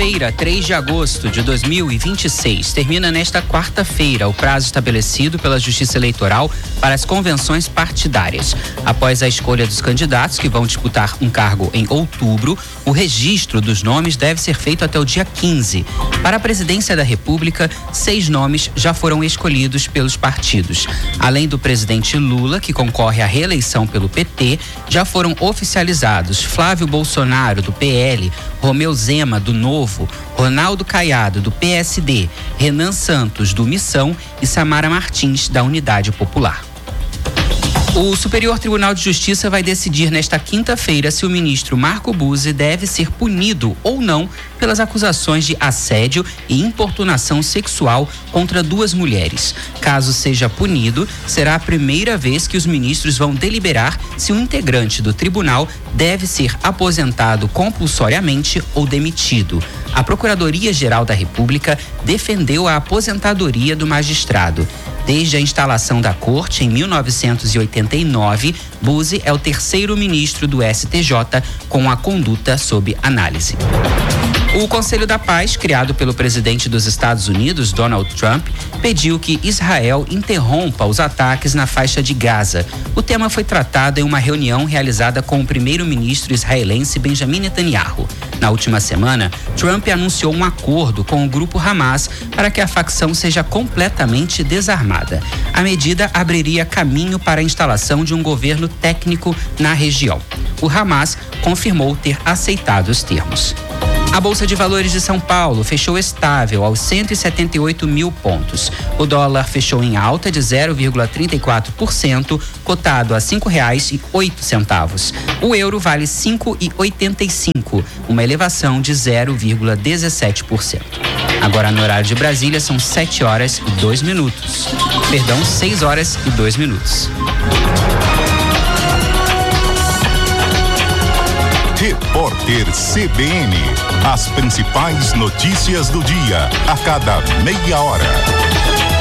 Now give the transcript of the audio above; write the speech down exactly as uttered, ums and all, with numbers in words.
Quinta-feira, três de agosto de dois mil e vinte e seis. Termina nesta quarta-feira o prazo estabelecido pela Justiça Eleitoral para as convenções partidárias. Após a escolha dos candidatos que vão disputar um cargo em outubro, o registro dos nomes deve ser feito até o dia quinze. Para a presidência da República, seis nomes já foram escolhidos pelos partidos. Além do presidente Lula, que concorre à reeleição pelo P T, já foram oficializados Flávio Bolsonaro, do P L, Romeu Zema, do Novo, Ronaldo Caiado, do P S D, Renan Santos, do Missão e Samara Martins, da Unidade Popular. O Superior Tribunal de Justiça vai decidir nesta quinta-feira se o ministro Marco Buzzi deve ser punido ou não pelas acusações de assédio e importunação sexual contra duas mulheres. Caso seja punido, será a primeira vez que os ministros vão deliberar se um integrante do tribunal deve ser aposentado compulsoriamente ou demitido. A Procuradoria-Geral da República defendeu a aposentadoria do magistrado. Desde a instalação da corte em mil novecentos e oitenta e nove, Buzzi é o terceiro ministro do S T J com a conduta sob análise. O Conselho da Paz, criado pelo presidente dos Estados Unidos, Donald Trump, pediu que Israel interrompa os ataques na faixa de Gaza. O tema foi tratado em uma reunião realizada com o primeiro-ministro israelense Benjamin Netanyahu. Na última semana, Trump anunciou um acordo com o grupo Hamas para que a facção seja completamente desarmada. A medida abriria caminho para a instalação de um governo técnico na região. O Hamas confirmou ter aceitado os termos. A Bolsa de Valores de São Paulo fechou estável aos cento e setenta e oito mil pontos. O dólar fechou em alta de zero vírgula trinta e quatro por cento, cotado a cinco reais e oito centavos. O euro vale cinco reais e oitenta e cinco centavos, uma elevação de zero vírgula dezessete por cento. Agora no horário de Brasília são sete horas e dois minutos. Perdão, seis horas e dois minutos. Repórter C B N. As principais notícias do dia, a cada meia hora.